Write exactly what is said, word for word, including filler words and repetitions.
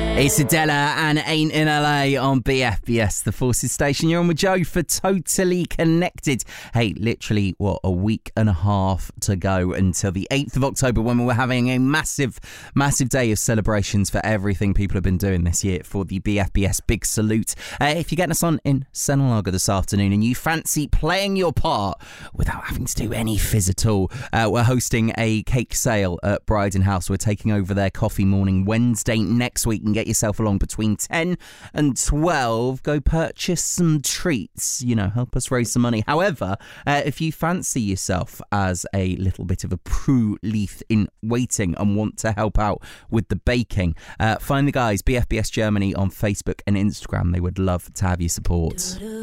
It's Adela and Ain't in L A on B F B S, the Forces station. You're on with Joe for Totally Connected. Hey, literally, what, a week and a half to go until the eighth of October when we're having a massive, massive day of celebrations for everything people have been doing this year for the B F B S Big Salute. Uh, if you're getting us on in Senalaga this afternoon and you fancy playing your part without having to do any fizz at all, uh, we're hosting a cake sale at Bryden House. We're taking over their coffee morning Wednesday next week, and get yourself along between ten and twelve. Go purchase some treats, you know, help us raise some money. However, uh, if you fancy yourself as a little bit of a Prue Leith in waiting and want to help out with the baking, uh, find the guys B F B S Germany on Facebook and Instagram. They would love to have your support.